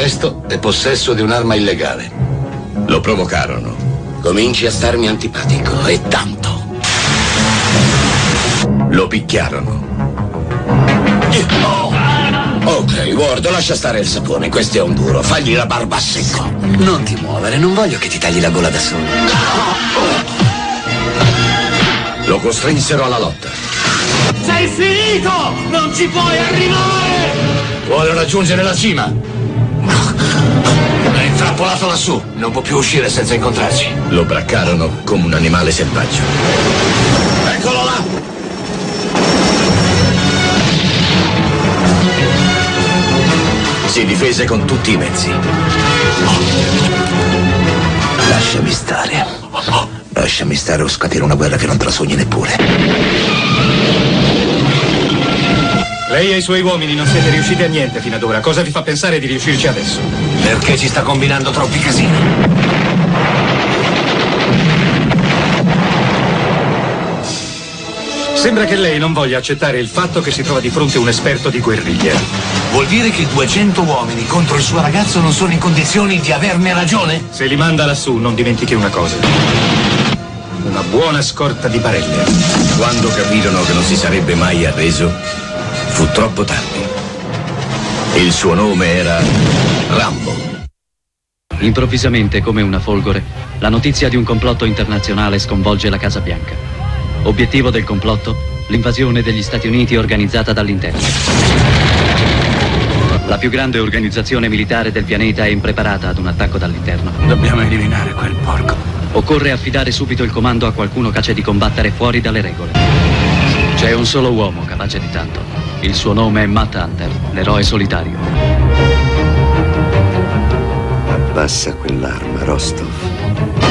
arresto e possesso di un'arma illegale. Lo provocarono. Cominci a starmi antipatico, e tanto. Lo picchiarono. Ok, Ward, lascia stare il sapone, questo è un duro. Fagli la barba a secco. Non ti muovere, non voglio che ti tagli la gola da solo. Lo costrinsero alla lotta. Sei finito! Non ci puoi arrivare! Vuole raggiungere la cima. È intrappolato lassù. Non può più uscire senza incontrarci. Lo braccarono come un animale selvaggio. Eccolo là! Si difese con tutti i mezzi. Lasciami stare. Lasciami stare o scateno una guerra che non te la sogni neppure. Lei e i suoi uomini non siete riusciti a niente fino ad ora. Cosa vi fa pensare di riuscirci adesso? Perché ci sta combinando troppi casini. Sembra che lei non voglia accettare il fatto che si trova di fronte a un esperto di guerriglia. Vuol dire che 200 uomini contro il suo ragazzo non sono in condizioni di averne ragione? Se li manda lassù, non dimentichi una cosa. Una buona scorta di barelle. Quando capirono che non si sarebbe mai arreso, fu troppo tardi. Il suo nome era Rambo. Improvvisamente, come una folgore, la notizia di un complotto internazionale sconvolge la Casa Bianca. Obiettivo del complotto? L'invasione degli Stati Uniti organizzata dall'interno. La più grande organizzazione militare del pianeta è impreparata ad un attacco dall'interno. Dobbiamo eliminare quel porco. Occorre affidare subito il comando a qualcuno capace di combattere fuori dalle regole. C'è un solo uomo capace di tanto. Il suo nome è Matt Hunter, l'eroe solitario. Abbassa quell'arma, Rostov.